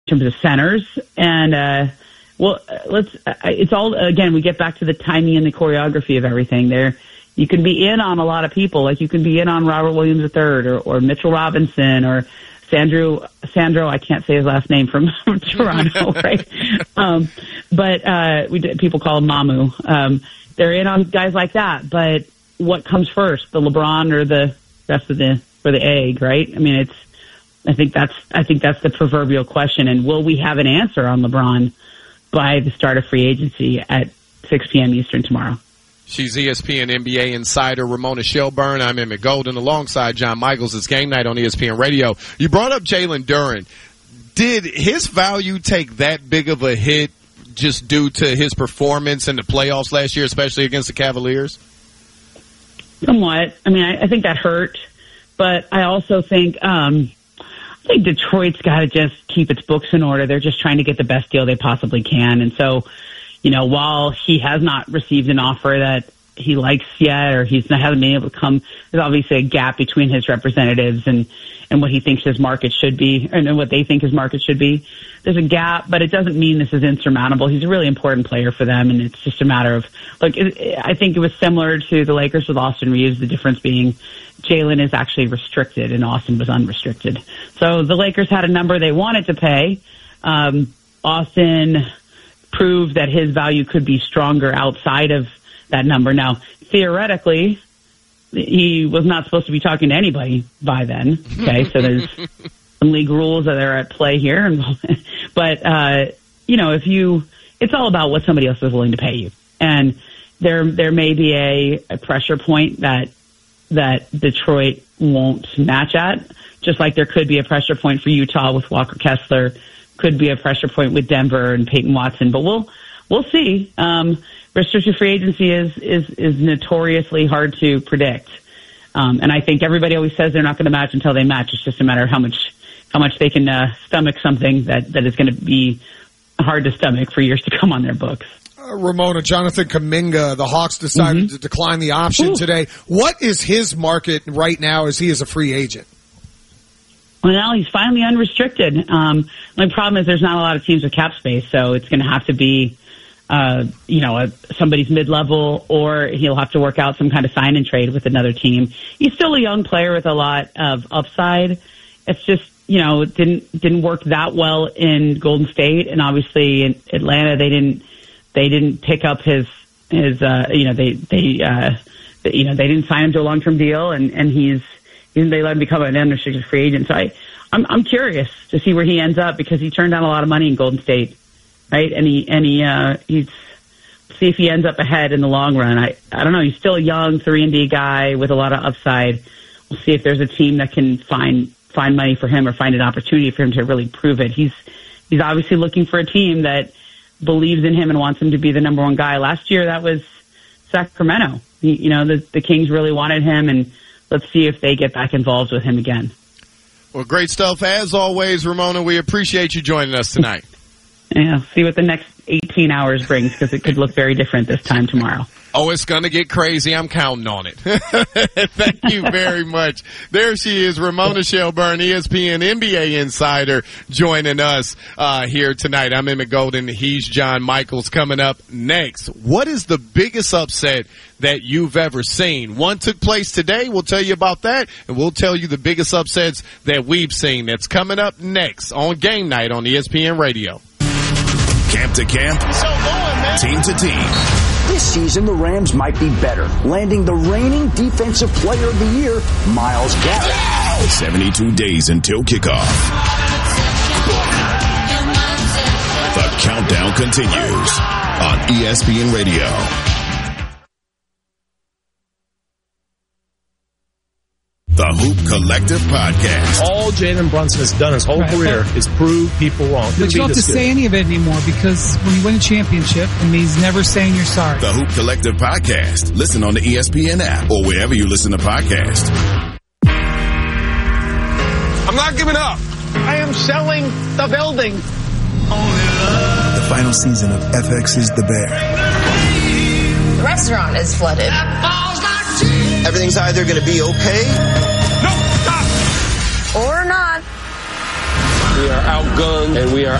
terms of centers. And, it's all, again, we get back to the timing and the choreography of everything there. You can be in on a lot of people, like you can be in on Robert Williams III or Mitchell Robinson or Sandro, I can't say his last name, from Toronto, right? People call him Mamu. They're in on guys like that, but what comes first, the LeBron or the rest of the egg, right? I mean, I think that's the proverbial question. And will we have an answer on LeBron by the start of free agency at 6 p.m. Eastern tomorrow? She's ESPN NBA insider Ramona Shelburne. I'm Emmett Golden alongside John Michaels. It's Game Night on ESPN Radio. You brought up Jalen Duren. Did his value take that big of a hit just due to his performance in the playoffs last year, especially against the Cavaliers? Somewhat. I mean, I think that hurt, but I also think Detroit's got to just keep its books in order. They're just trying to get the best deal they possibly can, and so, while he has not received an offer that he likes yet, or hasn't been able to come, there's obviously a gap between his representatives and what he thinks his market should be, and what they think his market should be. There's a gap, but it doesn't mean this is insurmountable. He's a really important player for them, and it's just a matter of, I think it was similar to the Lakers with Austin Reeves, the difference being Jalen is actually restricted and Austin was unrestricted. So the Lakers had a number they wanted to pay. Austin proved that his value could be stronger outside of that number. Now, theoretically, he was not supposed to be talking to anybody by then. Okay, so there's some league rules that are at play here. But, it's all about what somebody else is willing to pay you. And there may be a pressure point that Detroit won't match at, just like there could be a pressure point for Utah with Walker Kessler, could be a pressure point with Denver and Peyton Watson, but we'll see. Restricted free agency is notoriously hard to predict. And I think everybody always says they're not going to match until they match. It's just a matter of how much they can stomach something that is going to be hard to stomach for years to come on their books. Ramona, Jonathan Kuminga, the Hawks decided to decline the option today. What is his market right now as he is a free agent? Well, now he's finally unrestricted. The problem is there's not a lot of teams with cap space, so it's going to have to be, somebody's mid-level, or he'll have to work out some kind of sign and trade with another team. He's still a young player with a lot of upside. It's just, it didn't work that well in Golden State, and obviously in Atlanta they didn't pick up his they didn't sign him to a long-term deal, and they let him become an unrestricted free agent. So I'm curious to see where he ends up, because he turned down a lot of money in Golden State, right? And he's see if he ends up ahead in the long run. I don't know. He's still a young 3-and-D guy with a lot of upside. We'll see if there's a team that can find money for him or find an opportunity for him to really prove it. He's obviously looking for a team that believes in him and wants him to be the number one guy. Last year, that was Sacramento. The Kings really wanted him, and let's see if they get back involved with him again. Well, great stuff. As always, Ramona, we appreciate you joining us tonight. Yeah, see what the next 18 hours brings, because it could look very different this time tomorrow. Oh, it's going to get crazy. I'm counting on it. Thank you very much. There she is, Ramona Shelburne, ESPN NBA insider, joining us here tonight. I'm Emmett Golden. He's John Michaels. Coming up next, what is the biggest upset that you've ever seen? One took place today. We'll tell you about that, and we'll tell you the biggest upsets that we've seen. That's coming up next on Game Night on ESPN Radio. Camp to camp, team to team. This season, the Rams might be better, landing the reigning Defensive Player of the Year, Myles Garrett. 72 days until kickoff. The countdown continues on ESPN Radio. The Hoop Collective Podcast. All Jalen Brunson has done his whole career is prove people wrong. But you don't have to say any of it anymore, because when you win a championship, it means never saying you're sorry. The Hoop Collective Podcast. Listen on the ESPN app or wherever you listen to podcasts. I'm not giving up. I am selling the building. The final season of FX's The Bear. The restaurant is flooded. Everything's either going to be okay, or not. We are outgunned and we are